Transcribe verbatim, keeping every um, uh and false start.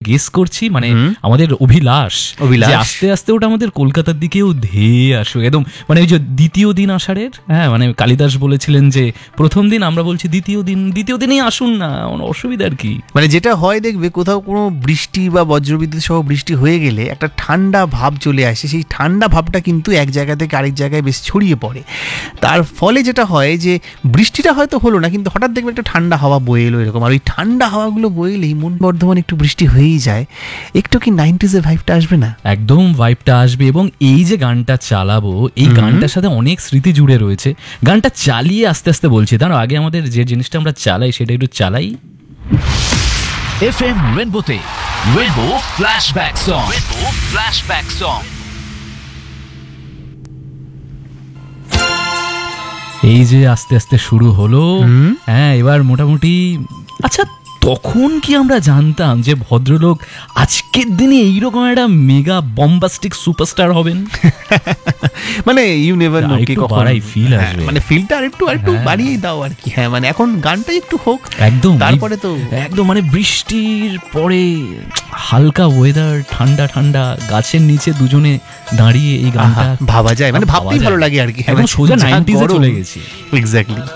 Guess করছি, মানে আমাদের অভিলাষ যে আস্তে আস্তে ওটা আমাদের কলকাতার দিকেও ধেয়ে আসুক একদম, মানে ওই যে দ্বিতীয় দিন আষাঢ়ের, হ্যাঁ মানে কালিদাস বলেছিলেন যে প্রথম দিন, আমরা বলছি দ্বিতীয় দিন, দ্বিতীয় দিনেই আসুন না, অসুবিধার কি? মানে যেটা হয় দেখবে কোথাও কোনো বৃষ্টি বা বজ্রবিদ্যুৎ সহ বৃষ্টি হয়ে গেলে একটা ঠান্ডা ভাব চলে আসে, সেই ঠান্ডা ভাবটা কিন্তু এক জায়গা থেকে আরেক জায়গায় বেশ ছড়িয়ে পড়ে। তার ফলে যেটা হয় যে বৃষ্টিটা হয়তো হলো না, কিন্তু হঠাৎ দেখবে একটা ঠান্ডা হাওয়া বয়ে এলো এরকম, আর ওই ঠান্ডা হাওয়াগুলো বয়ে এলেই মন বর্ধমান একটু বৃষ্টি হয়েই যায়, একটু কি নাইনটিজের ভাইবটা আসবে না? একদম ভাইবটা আসবে। এবং এই যে গানটা চালাবো, এই গানটার সাথে অনেক স্মৃতি জুড়ে রয়েছে। গানটা চালিয়ে আস্তে আস্তে বলছি, তার আগে আমাদের যে জিনিসটা আমরা চালাই সেটা একটু চালাই। FM রেনবোতে rainbow flashback song, rainbow flashback song. এই যে আস্তে আস্তে শুরু হলো, হ্যাঁ এবার মোটামুটি, আচ্ছা তখন কি আমরা জানতাম যে ভদ্রলোক আজকের দিনে এইরকম একটা মেগা বম্বাস্টিক সুপারস্টার হবেন? মানে ইউ নেভার নো, কি কখন ফিল আসবে, মানে ফিলটা আরেকটু আরেকটু বাড়িয়ে দাও আর কি। হ্যাঁ মানে এখন গানটা একটু হোক একদম, তারপরে তো একদম মানে বৃষ্টির পরে হালকা ওয়েদার, ঠান্ডা ঠান্ডা, গাছের নিচে দুজনে দাঁড়িয়ে এই গানটা ভাবা যায়, মানে ভাবতেই ভালো লাগে আর কি। একদম সোজা নাইনটিজে চলে গেছি। এক্স্যাক্টলি।